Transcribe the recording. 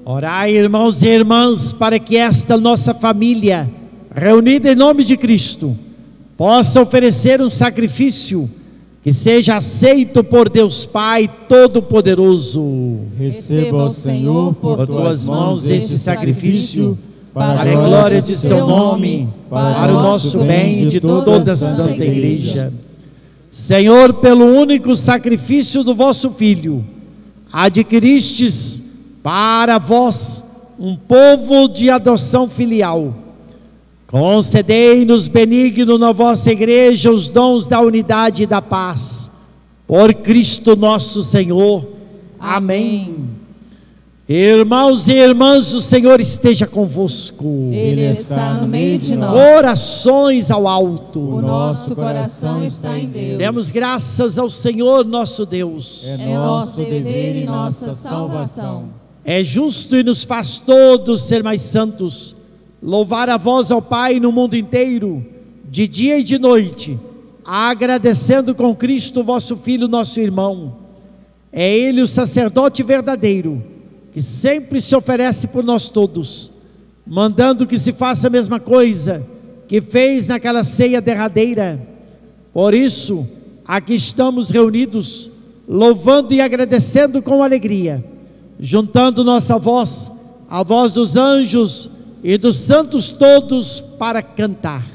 Orai, irmãos e irmãs, para que esta nossa família, reunida em nome de Cristo, possa oferecer um sacrifício que seja aceito por Deus Pai Todo-Poderoso. Receba, ó Senhor, por tuas mãos esse sacrifício, para a glória de seu nome, para o nosso bem e de toda a Santa Igreja. Senhor, pelo único sacrifício do vosso Filho, adquiristes para vós um povo de adoção filial. Concedei-nos, benigno, na vossa igreja, os dons da unidade e da paz. Por Cristo nosso Senhor. Amém. Irmãos e irmãs, o Senhor esteja convosco. Ele está no meio de nós. Corações ao alto. O nosso coração está em Deus. Demos graças ao Senhor nosso Deus. É nosso dever e nossa salvação. É justo e nos faz todos ser mais santos, louvar a vós, ó Pai, no mundo inteiro, de dia e de noite, agradecendo com Cristo, vosso Filho, nosso irmão. É Ele o sacerdote verdadeiro, que sempre se oferece por nós todos, mandando que se faça a mesma coisa que fez naquela ceia derradeira. Por isso, aqui estamos reunidos, louvando e agradecendo com alegria, juntando nossa voz, a voz dos anjos e dos santos todos para cantar.